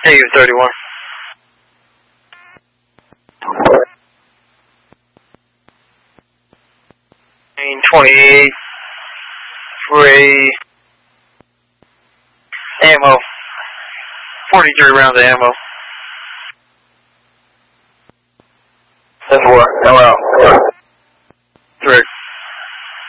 Negative 31. 28 for a ammo. 43 rounds of ammo. 10-4, I'm out.